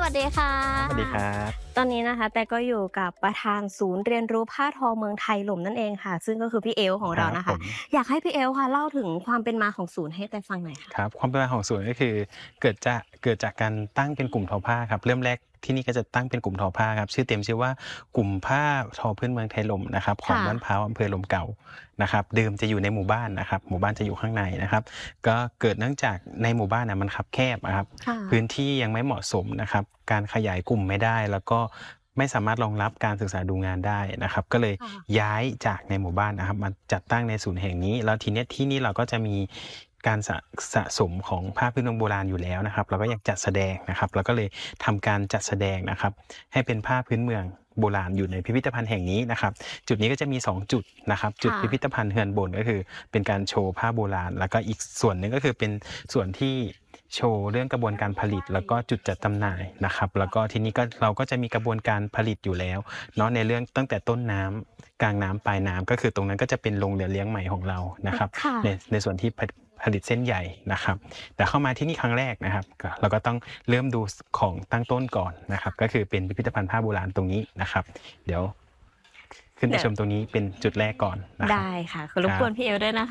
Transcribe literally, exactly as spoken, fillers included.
วัสดีค่ะสวัสดีครับตอนนี้นะคะแต่ก็อยู่กับประธานศูนย์เรียนรู้ผ้าทอเมืองไทยหล่มนั่นเองค่ะซึ่งก็คือพี่เอลของเรานะคะครับผมอยากให้พี่เอลค่ะเล่าถึงความเป็นมาของศูนย์ให้แต่ฟังหน่อยค่ะครับความเป็นมาของศูนย์ก็คือเกิดจากเกิดจากการตั้งเป็นกลุ่มทอผ้าครับเริ่มแรกที่นี่ก็จะตั้งเป็นกลุ่มทอผ้าครับชื่อเต็มชื่อว่ากลุ่มผ้าทอพื้นเมืองไทยหล่มนะครับของค่ะบ้านพร้าวอำเภอหล่มเก่านะครับเดิมจะอยู่ในหมู่บ้านนะครับหมู่บ้านจะอยู่ข้างในนะครับก็เกิดเนื่องจากในหมู่บ้านน่ะมันคับแคบอะครับค่ะพื้นที่ยังไม่เหมาะสมนะครับการขยายกลุ่มไม่ได้แล้วก็ไม่สามารถรองรับการศึกษาดูงานได้นะครับก็เลยค่ะย้ายจากในหมู่บ้านนะครับมาจัดตั้งในศูนย์แห่งนี้แล้วทีเนี้ยที่นี่เราก็จะมี การสะสะสมของผ้าพื้นเมืองโบราณอยู่แล้วนะครับเราก็อยากจัดแสดงนะครับเราก็เลยทำการจัดแสดงนะครับให้เป็นผ้าพื้นเมืองโบราณอยู่ในพิพิธภัณฑ์แห่งนี้นะครับจุดนี้ก็จะมีสองจุดนะครับจุดค่ะพิพิธภัณฑ์เฮือนบนก็คือเป็นการโชว์ผ้าโบราณแล้วก็อีกส่วนหนึ่งก็คือเป็นส่วนที่โชว์เรื่องกระบวนการผลิตแล้วก็จุดจัดจำหน่ายนะครับแล้วก็ทีนี้ก็เราก็จะมีกระบวนการผลิตอยู่แล้วเนาะในเรื่องตั้งแต่ต้นน้ำกลางน้ำปลายน้ำก็คือตรงนั้นก็จะเป็นโรงเรือนเลี้ยงไหมของเรานะครับค่ะในในส่วนที่ผลิตผลิตเส้นใหญ่นะครับแต่เข้ามาที่นี่ครั้งแรกนะครับก็เราก็ต้องเริ่มดูของตั้งต้นก่อนนะครับก็คือเป็นพิพิธภัณฑ์ผ้าโบราณตรงนี้นะครับเดี๋ยวขึ้นไปเดี๋ยวชมตรงนี้เป็นจุดแรกก่อนนะครับได้ค่ะขอรครับบกวนพี่เอลด้วยนะคะ